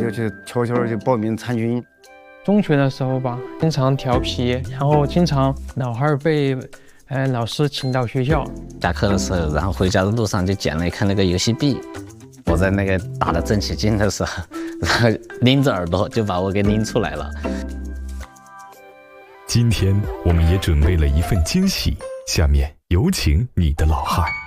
就去悄悄就报名参军。 中学的时候吧，经常调皮，然后经常老汉被老师请到学校。 下课的时候，然后回家的路上就捡了一颗那个游戏币，我在那个打得正起劲的时候，然后拎着耳朵就把我给拎出来了。 今天我们也准备了一份惊喜，下面有请你的老汉。